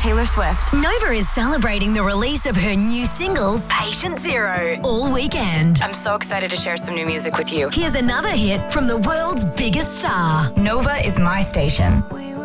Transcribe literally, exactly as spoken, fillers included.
Taylor Swift. Nova is celebrating the release of her new single, Patient Zero, all weekend. I'm so excited to share some new music with you. Here's another hit from the world's biggest star. Nova is my station. We